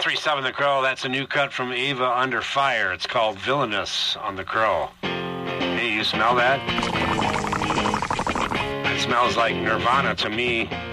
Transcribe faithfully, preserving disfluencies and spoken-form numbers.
three seven The Crow. That's a new cut from Ava Under Fire. It's called Villainous on The Crow. Hey, you smell that? It smells like Nirvana to me.